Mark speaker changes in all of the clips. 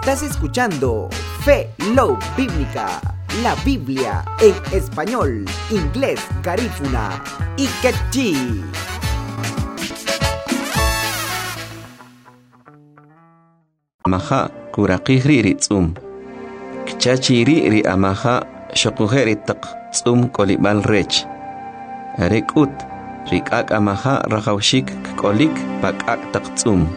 Speaker 1: Estás escuchando Fe Love Bíblica, la Biblia en español, inglés, garífuna y quechí.
Speaker 2: Amaha kurakihri ritsum. Kchachiri ri amaha shokuheri tak tsum kolibal rech. Arekut rikak amaha rahawshik kolik pakak tak tsum.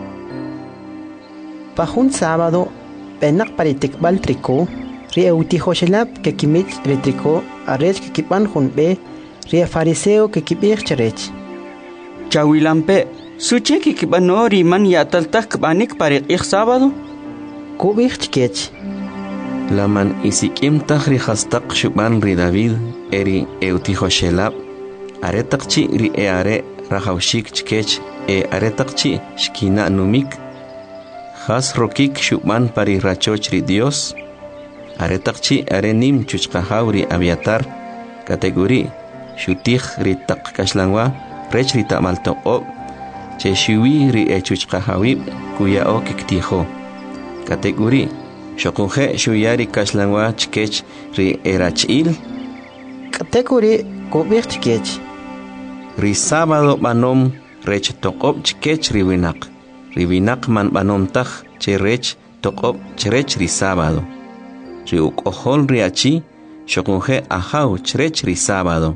Speaker 3: Pajun sábado, penak paritikbal triko, ri eutihoshelap que kimich retriko, arech que kipan junbe, ri fariseo que kibich cherech.
Speaker 4: Chawilampe, suche que kipanori man yataltak banik parik sábado?
Speaker 3: Kubich chkech.
Speaker 2: Laman isikim tahri hastak shuban ri David, eri eutihoshelap, aretakchi ri eare rahawshik chkech, aretakchi shkina numik. Has rokik shubman pari rachochri Dios. Aretakchi arenim chuchkahauri aviatar. Kategori shutih ritak kashlangwa rech rita maltoko. Che shui ri chuchkahawib kuya o kiktiho. Kategori shokunje shuyari kashlangwa chkech ri erachil.
Speaker 3: Kategori kubich chkech.
Speaker 2: Ri sábado manom rech tokop chkech riwinak. Ribinak man banomtaj cherech tokop cherech ri sábado. Riuk ojol riachi shokunje ahau cherech ri sábado.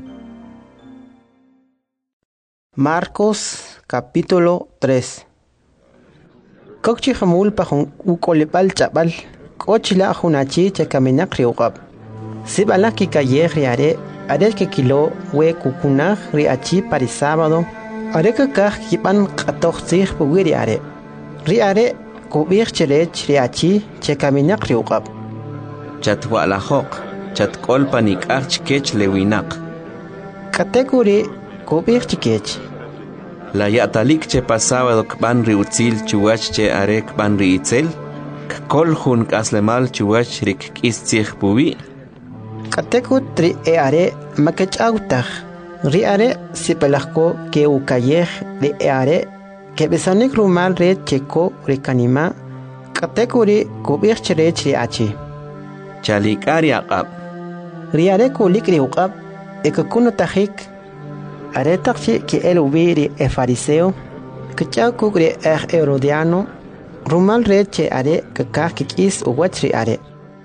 Speaker 3: Marcos capítulo 3. Kokchi hamul pahun ukolipal chapal. Kochila hunachi chekaminak riukap. Sibalaki kaye riare. Arek que kilo we kukunaj riachi pari sábado. Areka kah kipan katoch sich buwiri are. Ri are kubich cherech riachi chekaminak riukap.
Speaker 2: Chatwa lahok, chatkol panik archkech lewinak.
Speaker 3: Kategori kubich chikech.
Speaker 2: La yatalik che pasado kban riutzil chuwach che are kban riitzel. Kol hun kaslemal chuwach rik kiszich buwi.
Speaker 3: Kategut ri are makech autach. Ri are sipelahko ke ukayej ri are ke besanik rumal re cheko ri kanima kategori kubich cherech ri achi.
Speaker 2: Chalikari aqab.
Speaker 3: Ri are kulik ri uqab ekakuno tajik are takchi ke el ubiri e fariseo ke chakuk ri herodiano rumal re che are kakah kikis uwach ri are.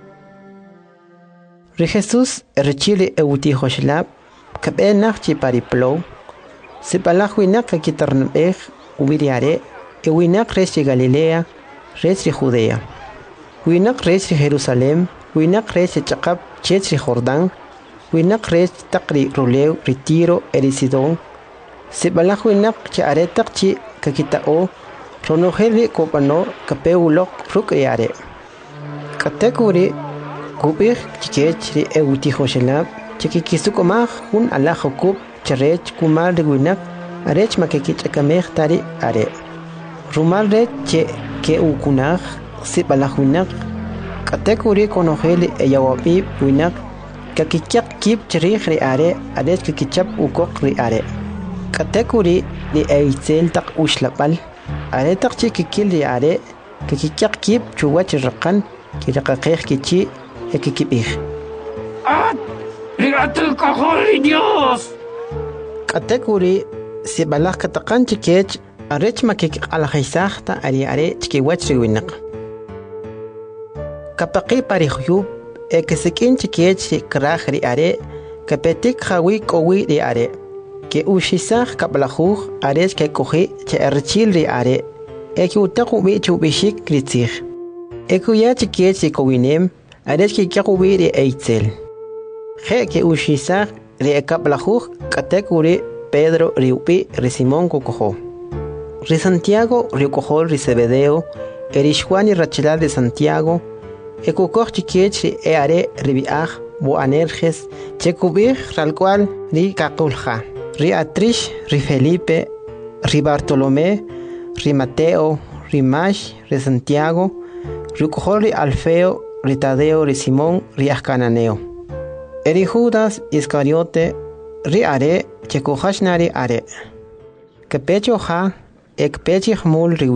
Speaker 3: Ri Jesus rechili eutihoshlab Kabenak chi pariplo, se palahwinak kakitarnbeg, ubiriare, winak restri Galilea, restri Judea. Winak restri Jerusalem, winak restri Chakab, chetri Jordán, winak restri takri Ruleu, Retiro, Erisidón. Se palahwinak chi aretak chi kakitao, ronojeri kopano, kapeulok, rukriare. Kategori, kubir chikechri eutihoshelab, Chikisukomaj hun alajokub cherech kumar riwinak arech makekich akamej tari are. Rumal rech che ke ukunaj sipalajuinak kategori konojeli eyawapi winak kakichak kip cherich ri are arech kakichap ukok ri are. Kategori li eitzel tak ushlapal are tak chikikil ri are kakichak kip chuwach rakan kirakakej kichi ekikipij.
Speaker 4: ¡Mírate el cajón, Dios!
Speaker 3: Kategori si balas katakan chikech arech makik alajisahta ari are chikiwach riwinak. Kapaki parihuyub ekesikin chikech kraj ri are kapetik hawi kowi ri are ke ushisah kaplajuj arech ke kohi che erchil ri are eki utaku bi chubishik kritzih. Ekuya chikech kowinem arech ke kakubi ri eitzel. Que ushisar ri ekaplajuj kategori Pedro riupi ri Simón kokojo. Ri Santiago riukojo ri Zebedeo, erishjuan y Rachel de Santiago, ekukoj chikech ri eare ribiaj boanerjes, chekubij ralcual ri kakulja. Ri Atrish, ri Felipe, ri Bartolomé, ri Mateo, ri Mash, ri Santiago, riukojo ri Alfeo, ri Tadeo, ri Simón, ri Ascananeo. Eri Judas Iscariote ri are chekujashnari are. Que pecho ha ek pechih mul ri